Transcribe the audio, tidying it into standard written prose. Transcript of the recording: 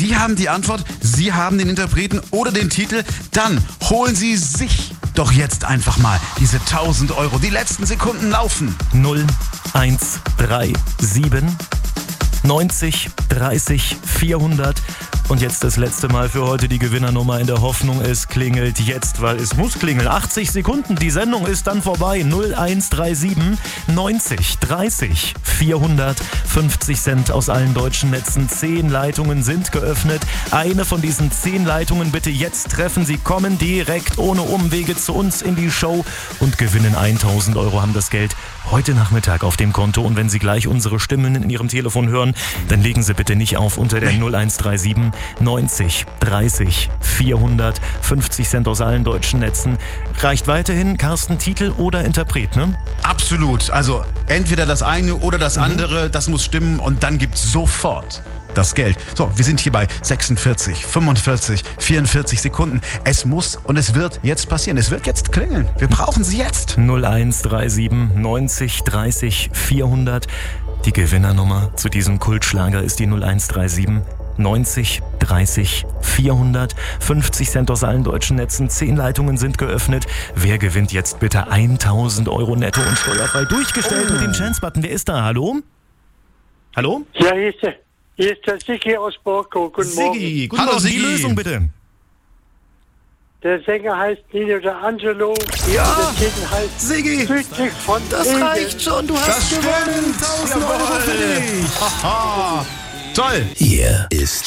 Sie haben die Antwort, Sie haben den Interpreten oder den Titel. Dann holen Sie sich doch jetzt einfach mal diese 1.000 Euro. Die letzten Sekunden laufen. 0, 1, 3, 7, 90, 30, 400. Und jetzt das letzte Mal für heute die Gewinnernummer in der Hoffnung, es klingelt jetzt, weil es muss klingeln. 80 Sekunden, die Sendung ist dann vorbei. 0137 90 30 400. 50 Cent aus allen deutschen Netzen. 10 Leitungen sind geöffnet. Eine von diesen 10 Leitungen bitte jetzt treffen. Sie kommen direkt ohne Umwege zu uns in die Show und gewinnen 1.000 Euro, haben das Geld heute Nachmittag auf dem Konto. Und wenn Sie gleich unsere Stimmen in Ihrem Telefon hören, dann legen Sie bitte nicht auf unter der 0137 90 30 400. 50 Cent aus allen deutschen Netzen. Reicht weiterhin Carsten, Titel oder Interpret, ne? Absolut. Also entweder das eine oder das andere, das muss stimmen und dann gibt's sofort das Geld. So, wir sind hier bei 46, 45, 44 Sekunden. Es muss und es wird jetzt passieren. Es wird jetzt klingeln. Wir brauchen sie jetzt. 0137 90 30 400. Die Gewinnernummer zu diesem Kultschlager ist die 0137 90 30 400. 50 Cent aus allen deutschen Netzen. 10 Leitungen sind geöffnet. Wer gewinnt jetzt bitte 1.000 Euro netto und steuerfrei durchgestellt mit dem Chance-Button? Wer ist da? Hallo? Hallo? Ja, hier ist der Sigi aus Borko. Guten Sigi, Morgen. guten Hallo, Morgen. Sigi. Die Lösung bitte. Der Sänger heißt Nino D'Angelo. Ja, Und der Titel heißt Sigi, Südlich von das Eden. reicht schon. Du hast gewonnen. 1.000 Euro für dich. Haha. Toll. Hier ist